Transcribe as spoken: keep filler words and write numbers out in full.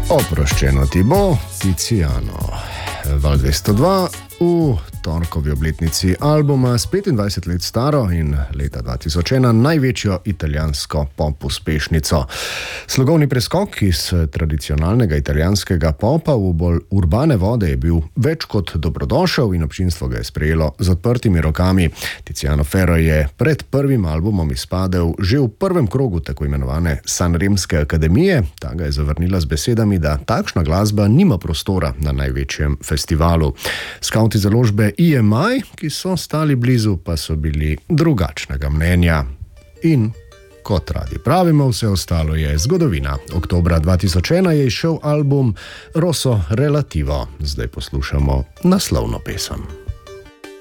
Oproščeno ti bo, Tiziano. Val dvesto dva v torkovi obletnici albuma s petindvajset let staro in leta dva tisoč ena največjo italijansko pop uspešnico. Slogovni preskok iz tradicionalnega italijanskega popa v bolj urbane vode je bil več kot dobrodošel in občinstvo ga je sprejelo z odprtimi rokami. Tiziano Ferro je pred prvim albumom izpadel že v prvem krogu tako imenovane Sanremske akademije. Ta ga je zavrnila z besedami, da takšna glasba nima prostora na največjem festivalu. Skavti založbe E M I, ki so stali blizu, pa so bili drugačnega mnenja. In kot radi pravimo, vse ostalo je zgodovina. Oktobra dva tisoč ena je izšel album Rosso Relativo. Zdaj poslušamo naslovno pesem.